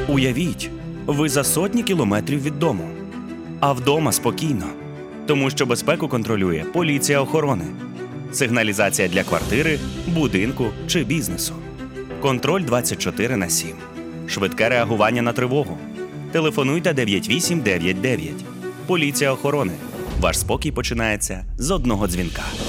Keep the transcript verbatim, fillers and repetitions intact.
Уявіть, ви за сотні кілометрів від дому. А вдома спокійно, тому що безпеку контролює поліція охорони. Сигналізація для квартири, будинку чи бізнесу. Контроль двадцять чотири на сім. Швидке реагування на тривогу. Телефонуйте дев'ять вісім дев'ять дев'ять. Поліція охорони. Ваш спокій починається з одного дзвінка.